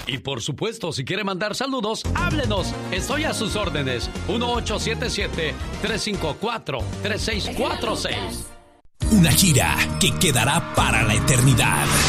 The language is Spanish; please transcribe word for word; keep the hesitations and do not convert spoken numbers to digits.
Y por supuesto, si quiere mandar saludos, háblenos. Estoy a sus órdenes. uno ocho siete siete, tres cinco cuatro, tres seis cuatro seis. Una gira que quedará para la eternidad.